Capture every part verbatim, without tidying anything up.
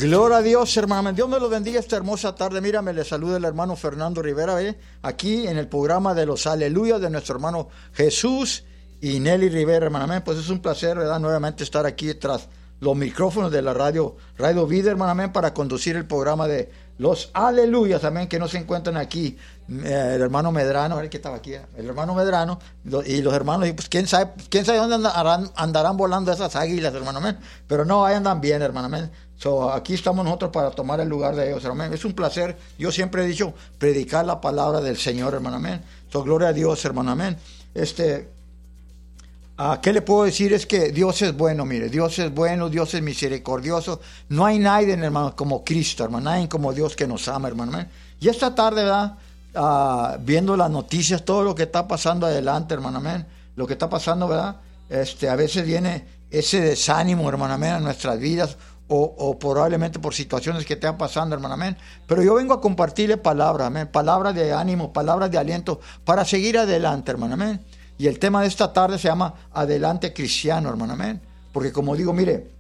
Gloria a Dios, hermano. Dios me lo bendiga esta hermosa tarde. Mira, me le saluda el hermano Fernando Rivera, ¿eh? Aquí en el programa de los Aleluyas de nuestro hermano Jesús y Nelly Rivera, hermano. Pues es un placer, ¿verdad? Nuevamente estar aquí tras los micrófonos de la radio, Radio Vida, hermano, para conducir el programa de los Aleluyas, también que no se encuentran aquí. Eh, el hermano Medrano, a ver qué estaba aquí, ¿eh? El hermano Medrano lo, y los hermanos, y pues quién sabe, quién sabe dónde andarán, andarán volando esas águilas, hermano, pero no, ahí andan bien, hermano. So, aquí estamos nosotros para tomar el lugar de ellos, hermano. Es un placer, yo siempre he dicho, predicar la palabra del Señor, hermano. So, gloria a Dios, hermano. Este, ¿a qué le puedo decir? Es que Dios es bueno, mire, Dios es bueno, Dios es misericordioso. No hay nadie, hermano, como Cristo, hermano, nadie como Dios que nos ama, hermano. Y esta tarde, ¿verdad? Uh, viendo las noticias, todo lo que está pasando adelante, hermano, lo que está pasando, ¿verdad? Este, a veces viene ese desánimo, hermano, a nuestras vidas. O, o probablemente por situaciones que estén pasando, hermano, amén. Pero yo vengo a compartirle palabras, amén, palabras de ánimo, palabras de aliento para seguir adelante, hermano, amén. Y el tema de esta tarde se llama Adelante Cristiano, hermano, amén. Porque como digo, mire,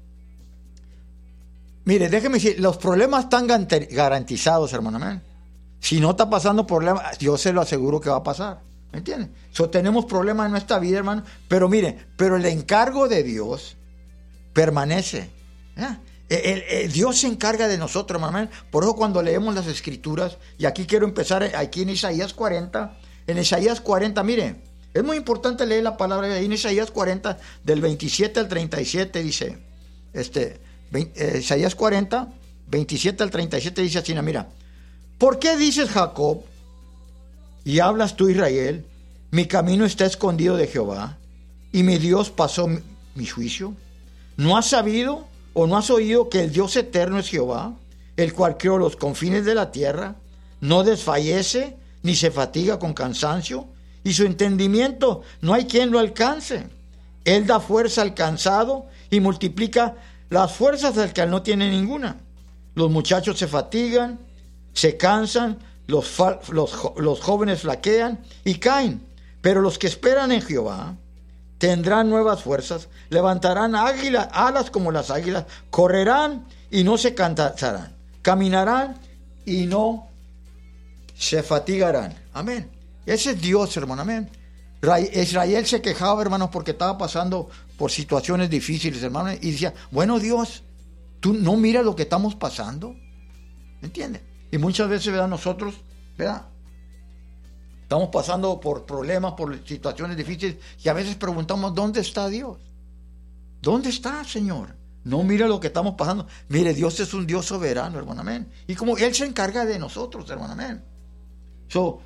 mire, déjeme decir, los problemas están garantizados, hermano, amén. Si no está pasando problemas, yo se lo aseguro que va a pasar, ¿me entiende? So, tenemos problemas en nuestra vida, hermano, pero mire, pero el encargo de Dios permanece, ¿eh? El, el, Dios se encarga de nosotros, hermano. Por eso cuando leemos las escrituras, y aquí quiero empezar aquí en Isaías cuarenta, en Isaías cuarenta, mire, es muy importante leer la palabra ahí en Isaías cuarenta, del veintisiete al treinta y siete, dice, este, veinte, eh, Isaías cuarenta, veintisiete al treinta y siete dice así, mira, ¿por qué dices Jacob y hablas tú Israel, mi camino está escondido de Jehová y mi Dios pasó mi, mi juicio? ¿No has sabido o no has oído que el Dios eterno es Jehová, el cual creó los confines de la tierra, no desfallece ni se fatiga con cansancio, y su entendimiento no hay quien lo alcance? Él da fuerza al cansado y multiplica las fuerzas del que no tiene ninguna. Los muchachos se fatigan, se cansan, los, fa- los, jo- los jóvenes flaquean y caen, pero los que esperan en Jehová tendrán nuevas fuerzas, levantarán águilas, alas como las águilas, correrán y no se cansarán, caminarán y no se fatigarán. Amén. Ese es Dios, hermano, amén. Israel se quejaba, hermanos, porque estaba pasando por situaciones difíciles, hermano, y decía, bueno, Dios, ¿tú no miras lo que estamos pasando? ¿Me entiendes? Y muchas veces, ¿verdad? Nosotros, ¿verdad? Estamos pasando por problemas, por situaciones difíciles, y a veces preguntamos, ¿dónde está Dios? ¿Dónde está, Señor? No mira lo que estamos pasando. Mire, Dios es un Dios soberano, hermano, amén. Y como Él se encarga de nosotros, hermano, amén. So,